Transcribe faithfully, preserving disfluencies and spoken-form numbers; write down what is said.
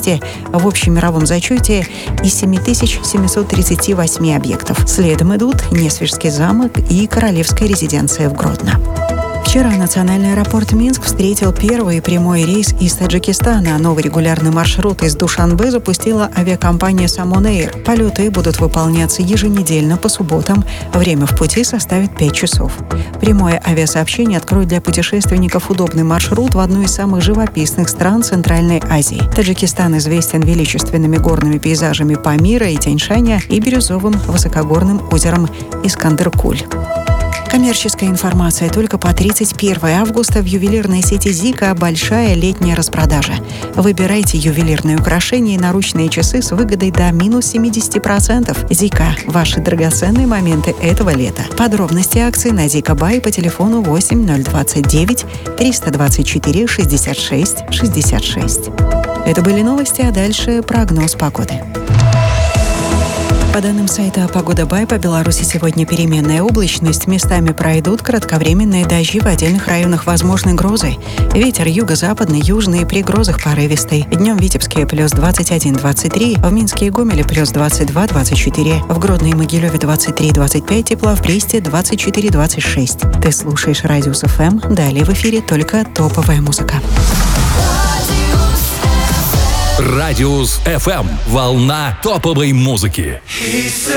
месте в общемировом зачете из семь тысяч семьсот тридцать восемь объектов. Следом идут Несвежский замок и Королевская резиденция в Гродно. Вчера национальный аэропорт Минск встретил первый прямой рейс из Таджикистана. Новый регулярный маршрут из Душанбе запустила авиакомпания «Самон Эйр». Полеты будут выполняться еженедельно по субботам. Время в пути составит пять часов. Прямое авиасообщение откроет для путешественников удобный маршрут в одну из самых живописных стран Центральной Азии. Таджикистан известен величественными горными пейзажами Памира и Тяньшаня и бирюзовым высокогорным озером Искандер-Куль. Коммерческая информация. Только по тридцать первое августа в ювелирной сети «Зика» большая летняя распродажа. Выбирайте ювелирные украшения и наручные часы с выгодой до минус семьдесят процентов. «Зика» – ваши драгоценные моменты этого лета. Подробности акций на «Зика Бай» по телефону восемь ноль двадцать девять триста двадцать четыре шестьдесят шесть шестьдесят шесть. Это были новости, а дальше прогноз погоды. По данным сайта «Погода Бай», по Беларуси сегодня переменная облачность. Местами пройдут кратковременные дожди, в отдельных районах возможны грозы. Ветер юго-западный, южный, при грозах порывистый. Днем в Витебске плюс двадцать один двадцать три, в Минске и Гомеле плюс двадцать два двадцать четыре, в Гродно и Могилеве двадцать три двадцать пять тепла, в Бресте двадцать четыре двадцать шесть. Ты слушаешь Радиус эф эм, далее в эфире только топовая музыка. Радиус эф эм. Волна топовой музыки.